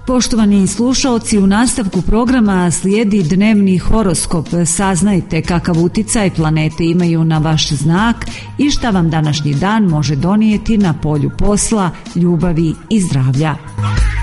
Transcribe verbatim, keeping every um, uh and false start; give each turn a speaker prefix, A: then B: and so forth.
A: Poštovani slušaoci, u nastavku programa slijedi dnevni horoskop. Saznajte kakav uticaj planete imaju na vaš znak i šta vam današnji dan može donijeti na polju posla, ljubavi i zdravlja.